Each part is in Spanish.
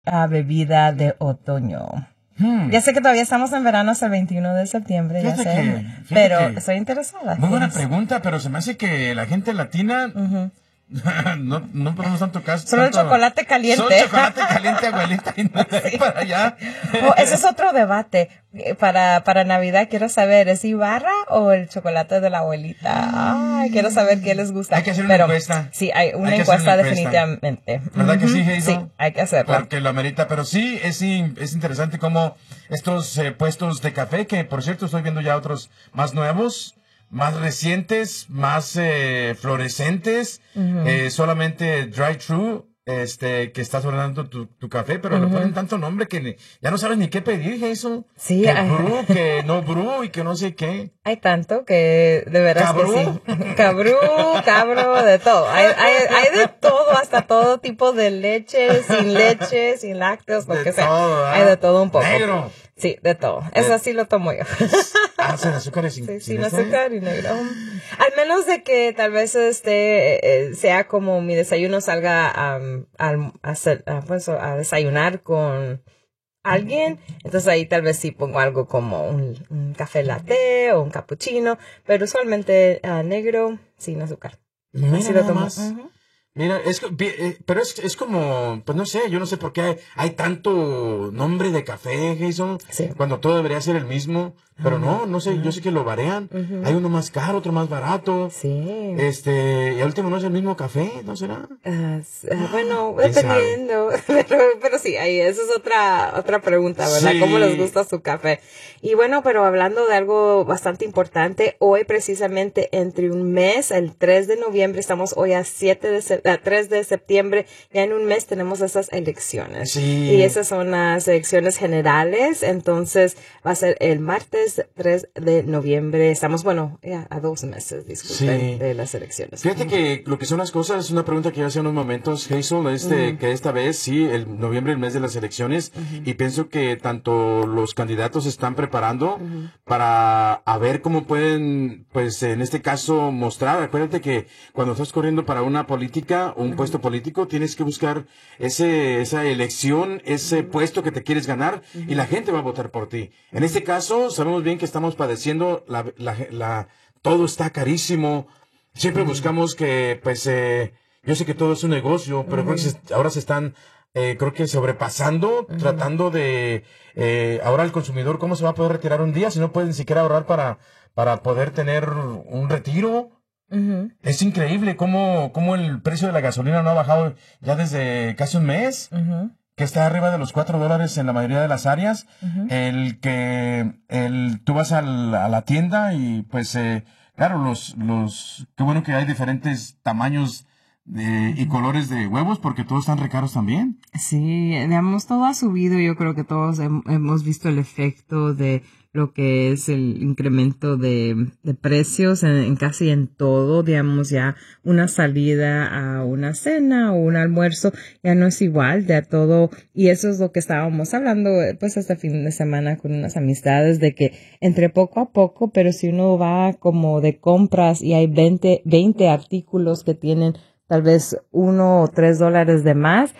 bebida de otoño. Ya sé que todavía estamos en verano hasta el 21 de septiembre, ya sé, pero estoy interesada. Muy buena pregunta, pero se me hace que la gente latina no ponemos tanto caso. Solo el chocolate caliente. Solo el chocolate caliente, abuelita, y no de ahí para allá. Ese es otro debate. Para Navidad quiero saber, ¿es Ibarra o el chocolate de la abuelita? Quiero saber qué les gusta. Hay que hacer una encuesta. Sí, hay una encuesta definitivamente. ¿Verdad que sí, Hazel? Sí, hay que hacerlo. Porque lo amerita, pero sí, es interesante cómo estos puestos de café, que por cierto estoy viendo ya otros más nuevos, más recientes, más fluorescentes, solamente drive-thru, que estás ordenando tu café, pero le ponen tanto nombre que ya no sabes ni qué pedir, eso. Sí, que brew, que no brew y que no sé qué. Hay tanto que de veras ¿Cabrú? que sí. Cabro, de todo. Hay de todo, hasta todo tipo de leche, sin lácteos, lo que sea. Todo, hay de todo un poco. Negro. Sí, de todo. Eso sí lo tomo yo. Sin azúcar y sin azúcar y negro. Al menos de que tal vez sea como mi desayuno, salga a desayunar con alguien, entonces ahí tal vez sí pongo algo como un café latte o un cappuccino, pero usualmente negro sin azúcar. Mira, así lo tomo. Mira, pero es como, pues no sé, yo no sé por qué hay tanto nombre de café, Jason, cuando todo debería ser el mismo, pero no sé, yo sé que lo varían, hay uno más caro, otro más barato, sí. Y al último no es el mismo café, ¿no será? Bueno, dependiendo, pero sí, ahí, eso es otra pregunta, ¿verdad? Sí. ¿Cómo les gusta su café? Y bueno, pero hablando de algo bastante importante, hoy precisamente entre un mes, el 3 de noviembre, estamos hoy a 3 de septiembre, ya en un mes tenemos esas elecciones. Sí. Y esas son las elecciones generales, entonces va a ser el martes 3 de noviembre, estamos, ya a 2 meses, disculpen, de las elecciones. Fíjate que lo que son las cosas, es una pregunta que yo hacía unos momentos, Hazel, que esta vez, sí, el noviembre, el mes de las elecciones, y pienso que tanto los candidatos están preparando para a ver cómo pueden, pues en este caso, mostrar. Acuérdate que cuando estás corriendo para una política o un puesto político, tienes que buscar esa elección, ese puesto que te quieres ganar, y la gente va a votar por ti. En este caso, sabemos bien que estamos padeciendo todo está carísimo. Siempre buscamos que, pues, yo sé que todo es un negocio, pero creo que ahora se están, creo que sobrepasando, tratando de, ahora el consumidor, ¿cómo se va a poder retirar un día si no puede ni siquiera ahorrar para poder tener un retiro? Es increíble cómo el precio de la gasolina no ha bajado ya desde casi un mes. Que está arriba de los $4 en la mayoría de las áreas. Tú vas a la tienda y pues, claro, qué bueno que hay diferentes tamaños y colores de huevos, porque todos están recaros también. Sí, digamos, todo ha subido. Yo creo que todos hemos visto el efecto de lo que es el incremento de precios en casi en todo. Digamos, ya una salida a una cena o un almuerzo ya no es igual, ya todo. Y eso es lo que estábamos hablando, pues, este fin de semana con unas amistades, de que entre poco a poco, pero si uno va como de compras y hay 20 artículos que tienen tal vez $1 o $3 de más,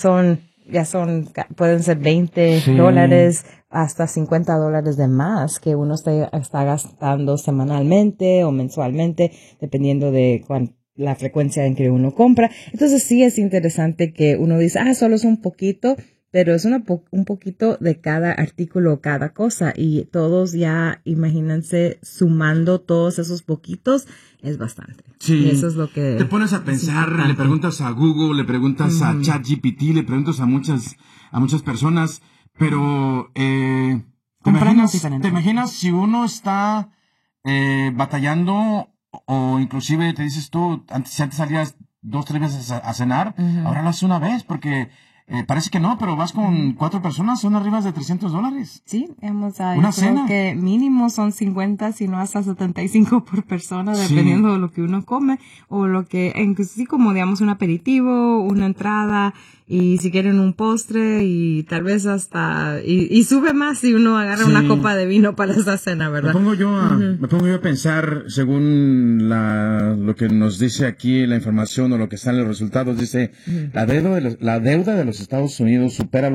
pueden ser $20 hasta $50 de más que uno está gastando semanalmente o mensualmente, dependiendo de la frecuencia en que uno compra. Entonces sí es interesante que uno dice, solo es un poquito, pero es un poquito de cada artículo, cada cosa, y todos ya, imagínense, sumando todos esos poquitos, es bastante. Sí. Y eso es lo que... Te pones a pensar, le preguntas a Google, le preguntas a ChatGPT, le preguntas a muchas personas, pero ¿te imaginas si uno está batallando, o inclusive te dices tú, si antes salías 2-3 veces a cenar, ahora lo haces una vez, porque parece que no, pero vas con 4 personas, son arriba de $300. Sí, una cena. Creo que mínimo son 50, si no hasta 75 por persona, dependiendo de lo que uno come, o lo que, sí, como digamos un aperitivo, una entrada, y si quieren un postre y tal vez hasta, y sube más si uno agarra Sí. una copa de vino para esa cena, ¿verdad? Me pongo yo a pensar, según lo que nos dice aquí la información o lo que están los resultados, dice, la deuda de los Estados Unidos supera